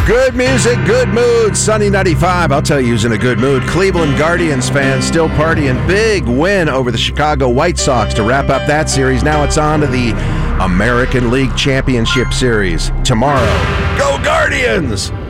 Good music, good mood. Sunny 95. I'll tell you who's in a good mood. Cleveland Guardians fans still partying. Big win over the Chicago White Sox to wrap up that series. Now it's on to the American League Championship Series tomorrow. Go Guardians!